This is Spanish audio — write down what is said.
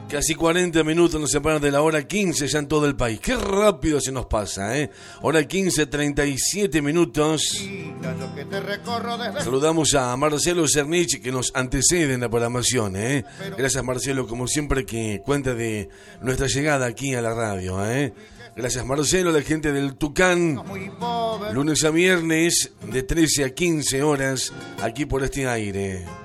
Casi 40 minutos nos separan de la hora 15 ya en todo el país. Qué rápido se nos pasa, ¿eh? Hora 15, 37 minutos. Saludamos a Marcelo Cernich, que nos antecede en la programación, ¿eh? Gracias, Marcelo, como siempre, que cuenta de nuestra llegada aquí a la radio, ¿eh? Gracias, Marcelo, la gente del Tucán. Lunes a viernes, de 13 a 15 horas, aquí por este aire.